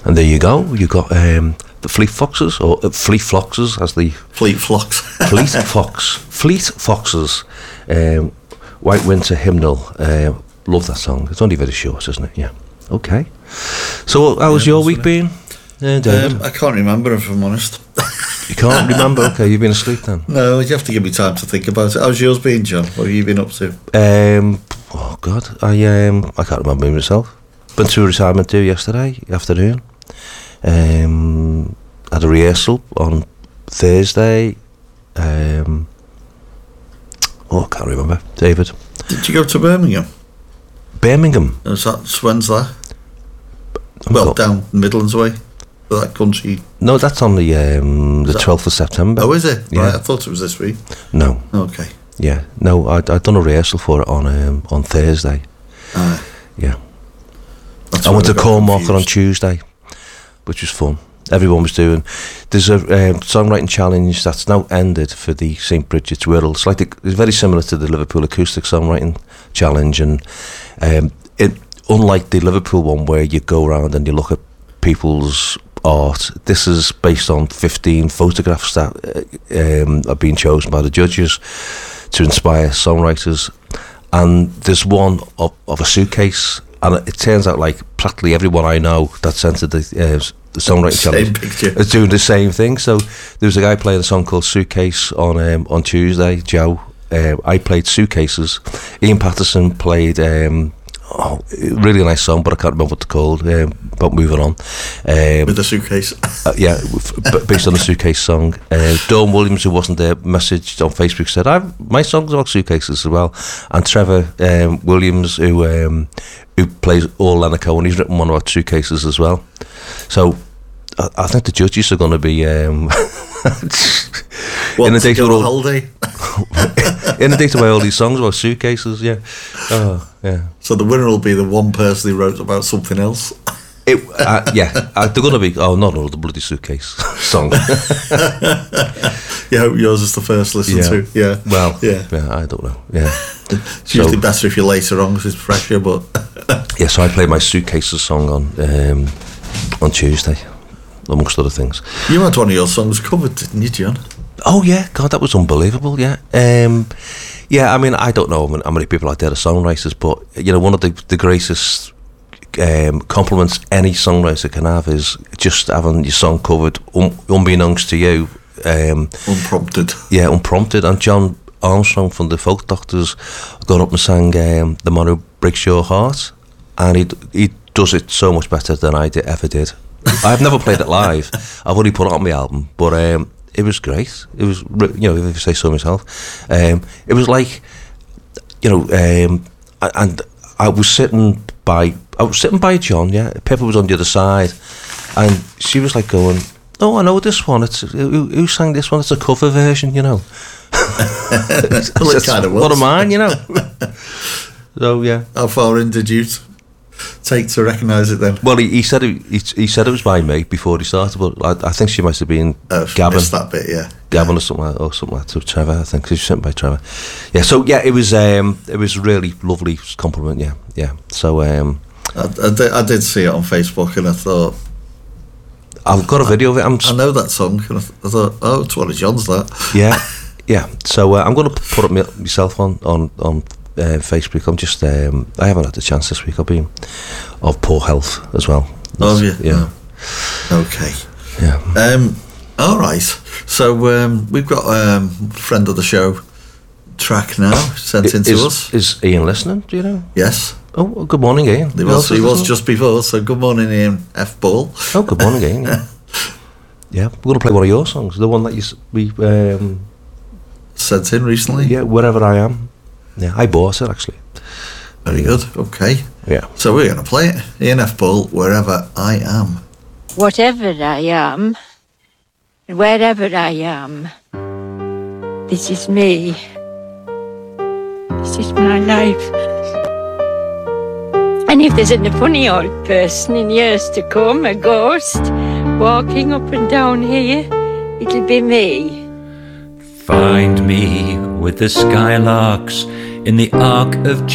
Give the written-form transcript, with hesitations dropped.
And there you go. You got the Fleet Foxes, or Fleet Foxes, as the Fleet Fox. Fleet Foxes. White Winter Hymnal. Love that song. It's only very short, isn't it? Yeah. Okay. So, how was your week been, David? I can't remember, if I'm honest. You can't remember? Okay, you've been asleep then. No, you have to give me time to think about it. How's yours been, John? What have you been up to? Oh God, I can't remember myself. Went to a retirement do yesterday afternoon. Had a rehearsal on Thursday. I can't remember. David. Did you go to Birmingham? Birmingham. When's that? Down Midlands way. That country. No, that's on the 12th of September. Oh, is it? Yeah. Right, I thought it was this week. No. Okay. Yeah. No, I'd done a rehearsal for it on Thursday. Yeah. I went to Cornwall on Tuesday, which was fun. Everyone was doing. There's a songwriting challenge that's now ended for the St Bridget's Wirral. It's very similar to the Liverpool Acoustic Songwriting Challenge, and unlike the Liverpool one where you go around and you look at people's art, this is based on 15 photographs that are being chosen by the judges to inspire songwriters. And there's one of a suitcase, and it turns out like practically everyone I know that's entered the songwriting challenge is doing the same thing. So there was a guy playing a song called Suitcase on Tuesday, Joe. I played Suitcases. Ian Patterson played really nice song, but I can't remember what it's called. But moving on. With the suitcase. Yeah, based on a suitcase song. Dawn Williams, who wasn't there, messaged on Facebook, said, my song's about suitcases as well. And Trevor Williams, who plays all Leonard Cohen, he's written one about suitcases as well. So I think the judges are going to be inundated with holiday. Inundated by all these songs about suitcases. Yeah. Oh, yeah. So the winner will be the one person who wrote about something else. They're going to be not another bloody suitcase song. You hope yours is the first listen to. Yeah. Well, yeah, I don't know. Yeah. It's usually better if you're later on because it's fresher, but. Yeah, so I played my Suitcases song on Tuesday, amongst other things. You had one of your songs covered, didn't you, John? Oh yeah, God, that was unbelievable. Yeah, yeah. I mean, I don't know how many people out there are songwriters, but one of the greatest compliments any songwriter can have is just having your song covered, unbeknownst to you, unprompted. Yeah, unprompted. And John Armstrong from the Folk Doctors got up and sang "The Man Who Breaks Your Heart," and he does it so much better than I ever did. I've never played it live. I've only put it on my album, but it was great. It was, if I say so myself, it was like, and I was sitting by John. Yeah, Pippa was on the other side, and she was like going, "Oh, I know this one. It's who sang this one? It's a cover version, Well, it kind of was. What of mine, So yeah. How far in did you take to recognise it then? Well, he said it was by me before he started, but I think she must have been Gavin. Missed that bit, yeah. Gavin or something like that to Trevor. I think she was sent by Trevor. Yeah. So yeah, it was a really lovely compliment. Yeah. So I did see it on Facebook, and I thought, I've got a video of it. I know that song, and I thought, oh, it's one of John's, that. Yeah. So I'm going to put it myself on Facebook. I'm just I haven't had the chance this week. I've been of poor health as well. Oh yeah. Yeah. Okay. Yeah. All right. So we've got friend of the show track now sent in to us. Is Ian listening? Do you know? Yes. Oh, good morning, Ian. He was just before. So good morning, Ian F. Ball. Oh, good morning, Ian. Yeah. Yeah. We're going to play one of your songs, the one that we sent in recently. Yeah. Wherever I Am. Yeah, I bought it actually. Very good. Okay. Yeah. So we're going to play it. Ian F. Bull, Wherever I Am. Whatever I am, wherever I am, this is me. This is my life. And if there's a funny old person in years to come, a ghost, walking up and down here, it'll be me. Find me with the skylarks in the Ark of